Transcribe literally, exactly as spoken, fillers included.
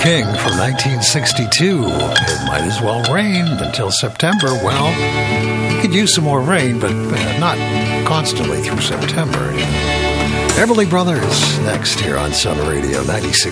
King from nineteen sixty-two. It might as well rain until September. Well, you could use some more rain, but uh, not constantly through September. Everly Brothers next here on Sun Radio ninety-six.